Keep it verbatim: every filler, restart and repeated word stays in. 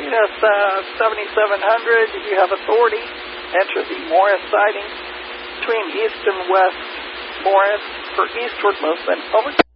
Venus uh, seventy-seven hundred, you have authority. Enter the Morris siding between east and west Morris for eastward movement. Over.